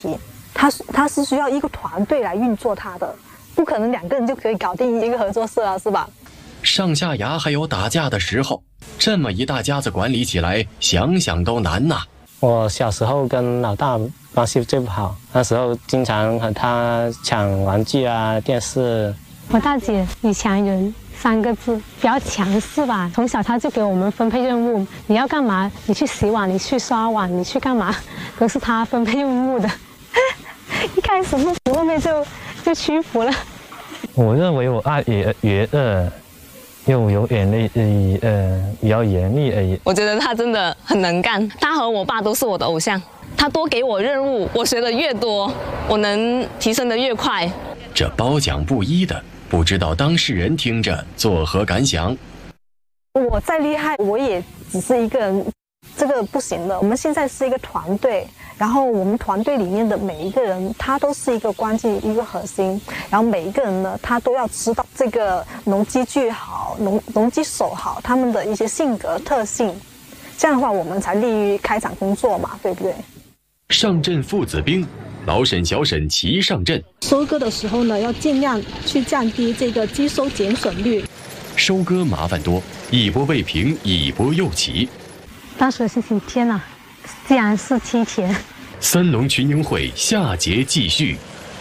它是需要一个团队来运作它的，不可能2个人就可以搞定一个合作社啊，是吧？ 上下牙还有打架的时候，这么一大家子管理起来，想想都难呐。 我小时候跟老大关系最不好，那时候经常和他抢玩具啊、电视。 我大姐女强人3个字，比较强势吧。从小她就给我们分配任务，你要干嘛？你去洗碗，你去刷碗，你去干嘛？都是她分配任务的。一开始不服，后面就屈服了。 我认为我爱也又有点比较严厉而已。 我觉得他真的很能干，他和我爸都是我的偶像。他多给我任务，我学的越多，我能提升的越快。 这褒奖不一的，不知道当事人听着作何感想？ 我再厉害，我也只是一个人，这个不行的。我们现在是一个团队，然后我们团队里面的每一个人，他都是一个关键、一个核心。然后每一个人呢，他都要知道这个农机具好、农机手好，他们的一些性格特性。这样的话，我们才利于开展工作嘛，对不对？ 上阵父子兵，老沈、小沈齐上阵。 收割的时候呢，要尽量去降低这个机收减损率。 收割麻烦多，一波未平，一波又起。 当时的心情，天哪，竟然是梯田。 三农群英会下节继续。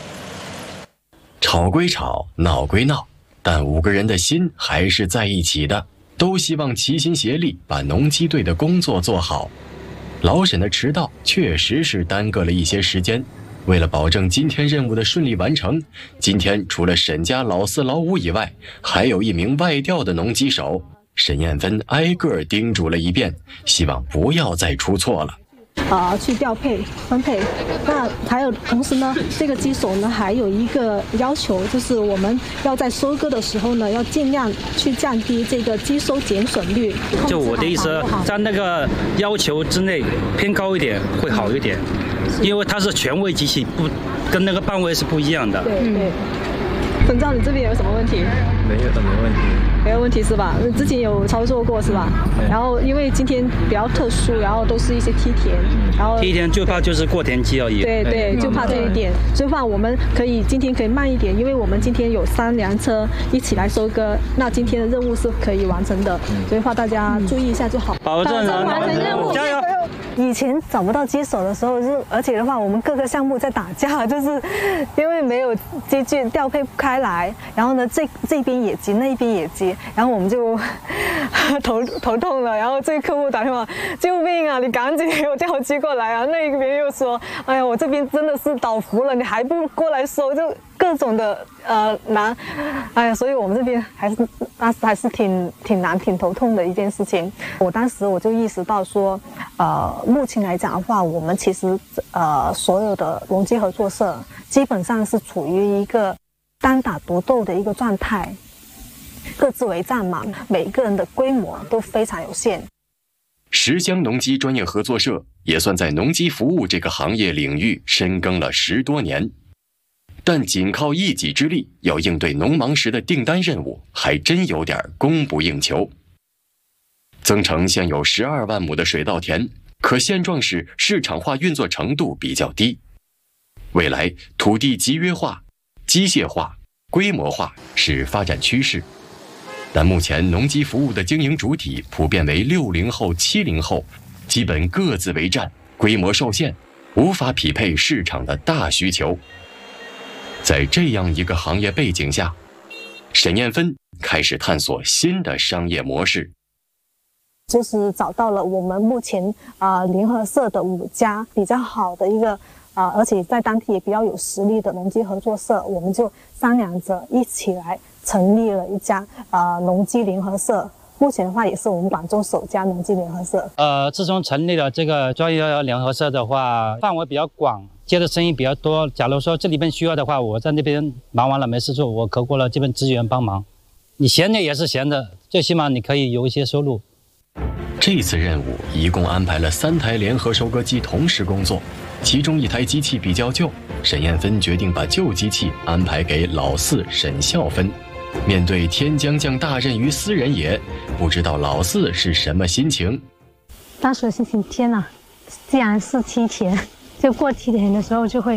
吵归吵，闹归闹，但5个人的心还是在一起的，都希望齐心协力把农机队的工作做好。老沈的迟到确实是耽搁了一些时间，为了保证今天任务的顺利完成，今天除了沈家老4、老5以外，还有1名外调的农机手。沈艳芬挨个叮嘱了一遍，希望不要再出错了。 去调配分配。那还有同时呢，这个机手呢还有一个要求，就是我们要在收割的时候呢，要尽量去降低这个机收减损率。 就我的意思，在那个要求之内偏高一点会好一点，因为它是全位机器，不跟那个半位是不一样的。 对。冯照，你这边有什么问题？ 没问题。 没有问题是吧？之前有操作过是吧？然后因为今天比较特殊，然后都是一些梯田，然后梯田最怕就是过田机而已。 对，就怕这一点。所以话我们今天可以慢一点，因为我们今天有3辆车一起来收割，那今天的任务是可以完成的。所以话大家注意一下就好， 保证完成任务， 加油！ 以前找不到机手的时候，而且的话，我们各个项目在打架，就是因为没有机具调配不开来，然后呢，这边也急，那边也急，然后我们就头痛了，然后这个客户打电话，救命啊！你赶紧给我调机过来啊！那一边又说，哎呀，我这边真的是倒伏了，你还不过来收，就各种的难，哎呀，所以我们这边当时还是挺难、挺头痛的一件事情。当时我就意识到说，目前来讲的话，我们其实所有的农机合作社基本上是处于一个单打独斗的一个状态，各自为战嘛，每一个人的规模都非常有限。 石乡农机专业合作社也算在农机服务这个行业领域深耕了10多年，但仅靠一己之力要应对农忙时的订单任务，还真有点供不应求。增城现有12万亩的水稻田，可现状是市场化运作程度比较低。未来土地集约化、机械化、规模化是发展趋势，但目前农机服务的经营主体普遍为60后、70后，基本各自为战，规模受限，无法匹配市场的大需求。在这样一个行业背景下，沈艳芬开始探索新的商业模式， 就是找到了我们目前联合社的5家比较好的一个而且在当地也比较有实力的农机合作社，我们就商量着一起来成立了一家农机联合社。目前的话，也是我们广州首家农机联合社。 自从成立了这个专业联合社的话，范围比较广，接的生意比较多。假如说这里边需要的话，我在那边忙完了没事做，我扣过了这边资源帮忙。你闲的也是闲的，最起码你可以有一些收入。 这次任务一共安排了3台联合收割机同时工作，其中1台机器比较旧，沈艳芬决定把旧机器安排给老4沈孝芬。面对天将降大任于斯人也，不知道老4是什么心情。 当时的心情，天哪，竟然是梯田，就过梯田的时候就会